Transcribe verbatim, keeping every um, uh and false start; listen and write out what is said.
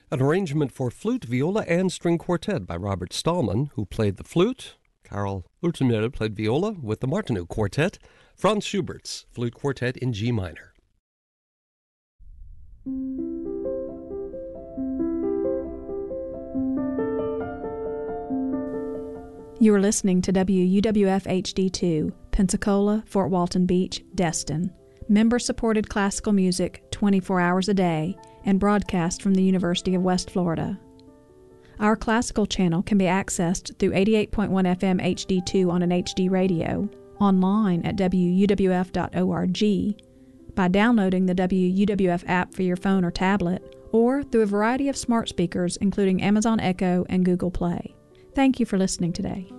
An arrangement for flute, viola, and string quartet by Robert Stallman, who played the flute. Karl Ultimir played viola with the Martineau Quartet. Franz Schubert's Flute Quartet in G minor. You are listening to W U W F H D two, Pensacola, Fort Walton Beach, Destin. Member-supported classical music twenty-four hours a day and broadcast from the University of West Florida. Our classical channel can be accessed through eighty-eight point one F M H D two on an H D radio, online at W U W F dot org, by downloading the W U W F app for your phone or tablet, or through a variety of smart speakers including Amazon Echo and Google Play. Thank you for listening today.